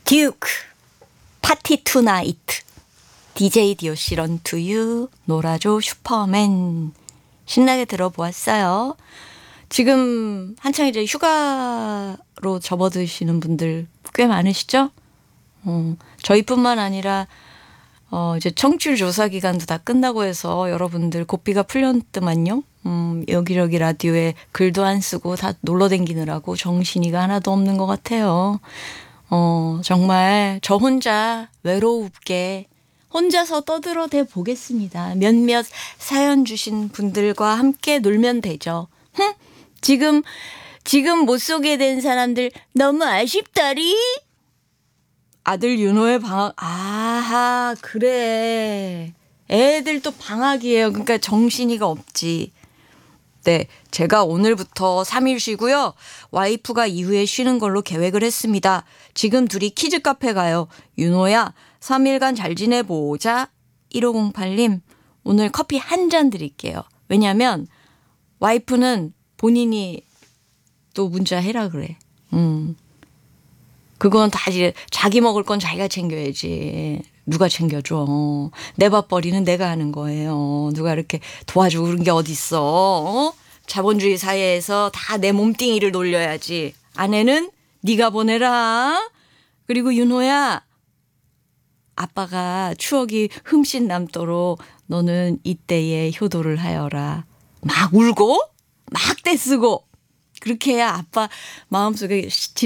듀크 파티 투나이트 DJ DOC 런 투유 놀아줘 슈퍼맨 신나게 들어보았어요. 지금 한창 이제 휴가로 접어드시는 분들 꽤 많으시죠? 저희뿐만 아니라 이제 청취율 조사 기간도 다 끝나고 해서 여러분들 고삐가 풀렸더만요. 여기저기 라디오에 글도 안 쓰고 다 놀러 댕기느라고 정신이가 하나도 없는 것 같아요. 정말 저 혼자 외로웁게 혼자서 떠들어대 보겠습니다. 몇몇 사연 주신 분들과 함께 놀면 되죠. 지금 못 소개된 사람들 너무 아쉽다리. 아들 윤호의 방학. 아하, 그래. 애들 또 방학이에요. 그러니까 정신이가 없지. 네, 제가 오늘부터 3일 쉬고요. 와이프가 이후에 쉬는 걸로 계획을 했습니다. 지금 둘이 키즈 카페 가요. 윤호야, 3일간 잘 지내보자. 1508님, 오늘 커피 한 잔 드릴게요. 왜냐면 와이프는 본인이 또 문자 해라 그래. 그건 다 이제 자기 먹을 건 자기가 챙겨야지. 누가 챙겨줘. 내 밥벌이는 내가 하는 거예요. 누가 이렇게 도와주고 그런 게 어딨어. 자본주의 사회에서 다 내 몸뚱이를 놀려야지. 아내는 네가 보내라. 그리고 윤호야. 아빠가 추억이 흠씬 남도록 너는 이때에 효도를 하여라. 막 울고 막 떼쓰고 그렇게 해야 아빠 마음속에